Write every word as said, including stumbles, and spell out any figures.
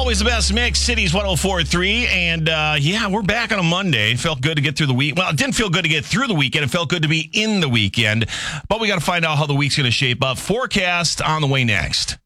Always the best mix, Cities one oh four point three. And uh, yeah, we're back on a Monday. Felt good to get through the week. Well, it didn't feel good to get through the weekend. It felt good to be in the weekend. But we got to find out how the week's going to shape up. Forecast on the way next.